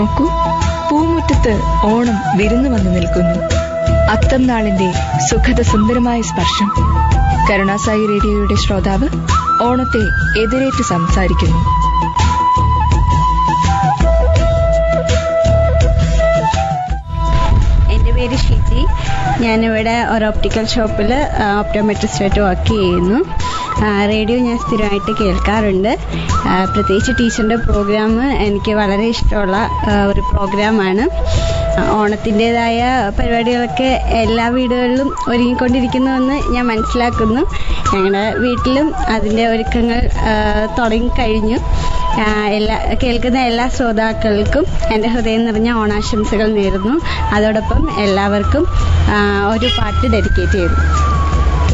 നോക്കൂ, പൂമുറ്റത്ത് ഓണം വിരുന്നു വന്നു നിൽക്കുന്നു. അത്തം നാളിന്റെ സുഖദ സുന്ദരമായ സ്പർശം. കരുണാസായി റേഡിയോയുടെ ശ്രോതാവ് ഓണത്തെ എതിരേറ്റ് സംസാരിക്കുന്നു. എൻ്റെ പേര് ഷിജി. ഞാനിവിടെ ഒരു ഓപ്റ്റിക്കൽ ഷോപ്പിൽ ഓപ്റ്റോമെട്രിസ്റ്റായിട്ട് വർക്ക് ചെയ്യുന്നു. റേഡിയോ ഞാൻ സ്ഥിരമായിട്ട് കേൾക്കാറുണ്ട്. പ്രത്യേകിച്ച് ടീച്ചറിൻ്റെ പ്രോഗ്രാം എനിക്ക് വളരെ ഇഷ്ടമുള്ള ഒരു പ്രോഗ്രാമാണ്. ഓണത്തിൻ്റെതായ പരിപാടികളൊക്കെ എല്ലാ വീടുകളിലും ഒരുങ്ങിക്കൊണ്ടിരിക്കുന്നുവെന്ന് ഞാൻ മനസ്സിലാക്കുന്നു. ഞങ്ങളുടെ വീട്ടിലും അതിൻ്റെ ഒരുക്കങ്ങൾ തുടങ്ങിക്കഴിഞ്ഞു. കേൾക്കുന്ന എല്ലാ ശ്രോതാക്കൾക്കും എൻ്റെ ഹൃദയം നിറഞ്ഞ ഓണാശംസകൾ നേരുന്നു. അതോടൊപ്പം എല്ലാവർക്കും ഒരു പാട്ട് ഡെഡിക്കേറ്റ് ചെയ്തു.